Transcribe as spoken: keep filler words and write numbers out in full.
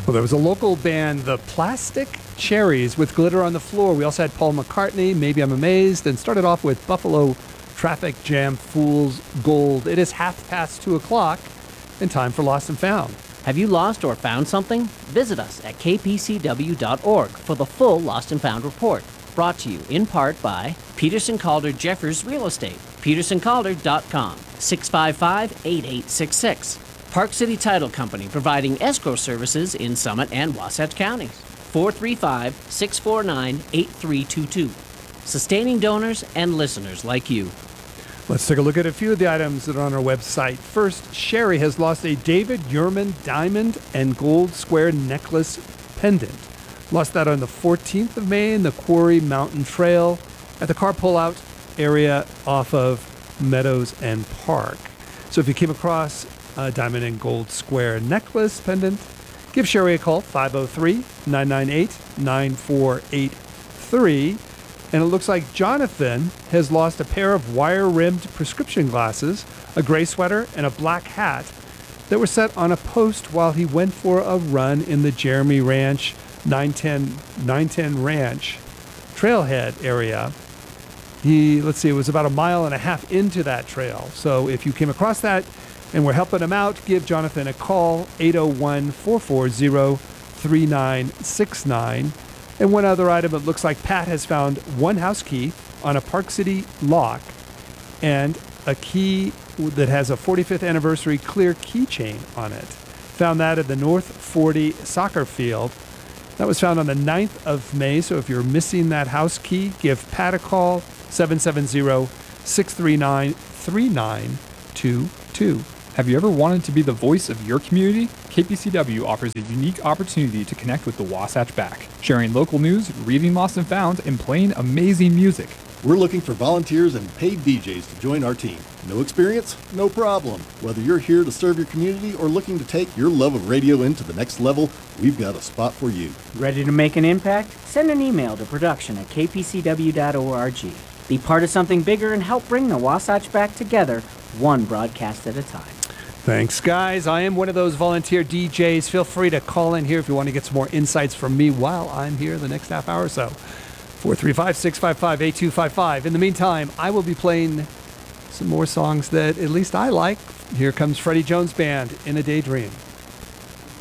Well, there was a local band, the Plastic Cherries, with Glitter on the Floor. We also had Paul McCartney, Maybe I'm Amazed, and started off with Buffalo Traffic Jam, Fool's Gold. It is half past two o'clock and time for Lost and Found. Have you lost or found something? Visit us at k p c w dot org for the full Lost and Found report. Brought to you in part by Peterson Calder Jeffers Real Estate, peterson calder dot com, six five five, eight eight six six. Park City Title Company, providing escrow services in Summit and Wasatch counties. four three five, six four nine, eight three two two. Sustaining donors and listeners like you. Let's take a look at a few of the items that are on our website. First, Sherry has lost a David Yurman diamond and gold square necklace pendant. Lost that on the fourteenth of May in the Quarry Mountain Trail at the car pullout area off of Meadows and Park. So if you came across a diamond and gold square necklace pendant, give Sherry a call, five oh three, nine nine eight, nine four eight three. And it looks like Jonathan has lost a pair of wire-rimmed prescription glasses, a gray sweater, and a black hat that were set on a post while he went for a run in the Jeremy Ranch nine ten, nine ten Ranch trailhead area. He, let's see, it was about a mile and a half into that trail. So if you came across that and we're helping him out, give Jonathan a call, eight oh one, four four zero, three nine six nine. And one other item, it looks like Pat has found one house key on a Park City lock and a key that has a forty-fifth anniversary clear keychain on it. Found that at the North forty soccer field. That was found on the ninth of May, so if you're missing that house key, give Pat a call, seven seven zero, six three nine, three nine two two. Have you ever wanted to be the voice of your community? K P C W offers a unique opportunity to connect with the Wasatch Back, sharing local news, reading Lost and Found, and playing amazing music. We're looking for volunteers and paid D Js to join our team. No experience? No problem. Whether you're here to serve your community or looking to take your love of radio into the next level, we've got a spot for you. Ready to make an impact? Send an email to production at k p c w dot org. Be part of something bigger and help bring the Wasatch Back together, one broadcast at a time. Thanks, guys. I am one of those volunteer D Js. Feel free to call in here if you want to get some more insights from me while I'm here the next half hour or so. four three five, six five five, eight two five five. In the meantime, I will be playing some more songs that at least I like. Here comes Freddie Jones Band, In a Daydream.